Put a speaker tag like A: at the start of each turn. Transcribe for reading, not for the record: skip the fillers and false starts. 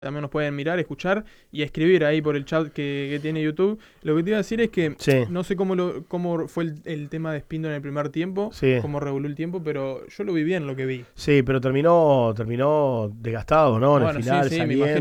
A: también nos pueden mirar, escuchar y escribir ahí por el chat que tiene YouTube. Lo que te iba a decir es que
B: Sí,
A: no sé cómo fue el tema de Espindo en el primer tiempo,
B: sí.
A: cómo reguló el tiempo, pero yo lo vi bien lo que vi.
B: Sí, pero terminó desgastado, ¿no? En el
A: Bueno, sí,
B: final,
A: sí, me imagino.
B: saliendo.